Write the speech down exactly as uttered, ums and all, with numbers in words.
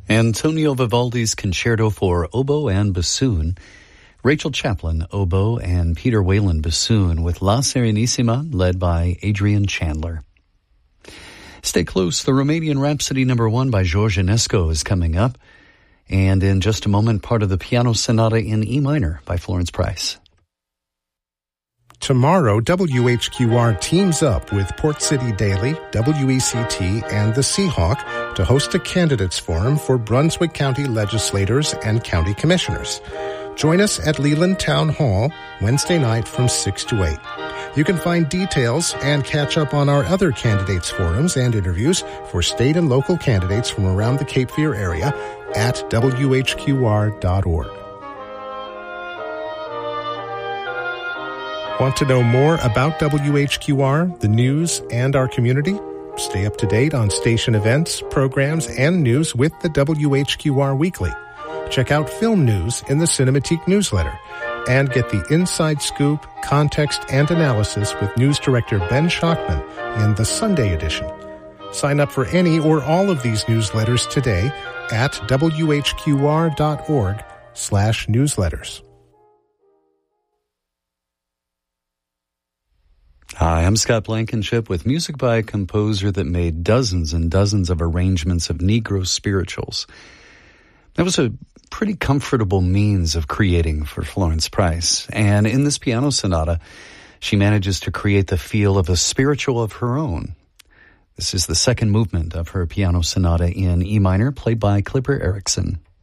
Antonio Vivaldi's Concerto for Oboe and Bassoon, Rachel Chaplin, oboe, and Peter Whalen, bassoon, with La Serenissima, led by Adrian Chandler. Stay close. The Romanian Rhapsody number one by George Enesco is coming up. And in just a moment, part of the Piano Sonata in E minor by Florence Price. Tomorrow, W H Q R teams up with Port City Daily, W E C T, and the Seahawk to host a candidates forum for Brunswick County legislators and county commissioners. Join us at Leland Town Hall Wednesday night from six to eight. You can find details and catch up on our other candidates forums and interviews for state and local candidates from around the Cape Fear area at W H Q R dot org. Want to know more about W H Q R, the news, and our community? Stay up to date on station events, programs, and news with the W H Q R Weekly. Check out film news in the Cinematique newsletter and get the inside scoop, context, and analysis with news director Ben Schachman in the Sunday edition. Sign up for any or all of these newsletters today at W H Q R dot org slash newsletters. Hi, I'm Scott Blankenship with music by a composer that made dozens and dozens of arrangements of Negro spirituals. That was a pretty comfortable means of creating for Florence Price. And in this piano sonata, she manages to create the feel of a spiritual of her own. This is the second movement of her piano sonata in E minor, played by Clipper Erickson.